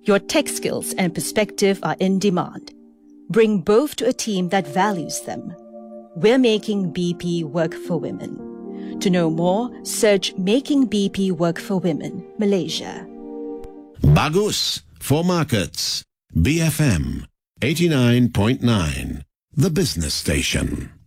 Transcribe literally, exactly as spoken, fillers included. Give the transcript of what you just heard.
Your tech skills and perspective are in demand. Bring both to a team that values them. We're making B P work for women. To know more, search Making B P Work for Women, Malaysia. Bagus for Markets. B F M eighty-nine point nine, the business station.